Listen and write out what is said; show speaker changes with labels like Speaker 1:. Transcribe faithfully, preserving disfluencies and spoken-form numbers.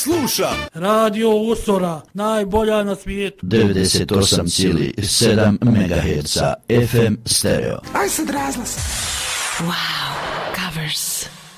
Speaker 1: Slušam
Speaker 2: Radio Usora, najbolja na svijetu.
Speaker 3: devedeset osam zarez sedam megaherca F M stereo.
Speaker 4: Aj sad razglas.
Speaker 5: Wow, covers.